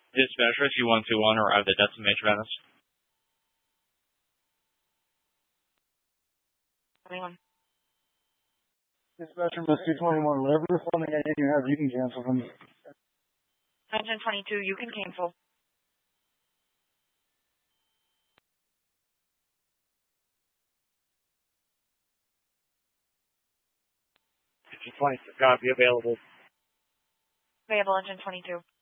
Dispatcher 2121 arrived at Decimate Venice. 21. Dispatcher Misty 21, whatever responding ID you have, you can cancel them. Engine 22, you can cancel. Engine 22, copy, available. Available, Engine 22.